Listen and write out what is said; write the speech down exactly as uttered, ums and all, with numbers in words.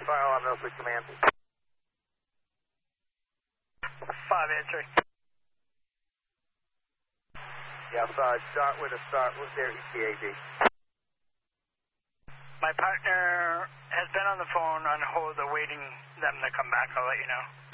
Fire alarm, Milford Command. five answering. Yeah, uh, start with a start with their E T A D. My partner has been on the phone on hold awaiting them to come back. I'll let you know.